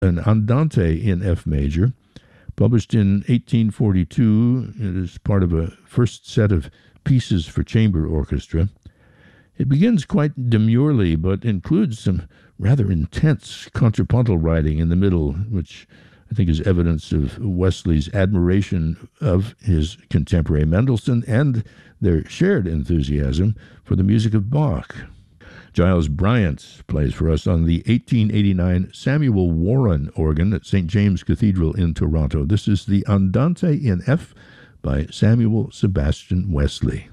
an Andante in F major, published in 1842. It is part of a first set of pieces for chamber orchestra. It begins quite demurely, but includes some rather intense contrapuntal writing in the middle, which I think is evidence of Wesley's admiration of his contemporary Mendelssohn and their shared enthusiasm for the music of Bach. Giles Bryant plays for us on the 1889 Samuel Warren organ at St. James Cathedral in Toronto. This is the Andante in F by Samuel Sebastian Wesley.